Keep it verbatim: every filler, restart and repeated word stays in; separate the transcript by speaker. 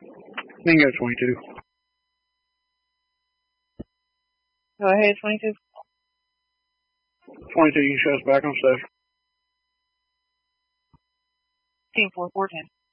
Speaker 1: Bingo, twenty-two.
Speaker 2: Go ahead, twenty-two.
Speaker 1: twenty-two, you can shut us back on station.
Speaker 2: Team four four ten.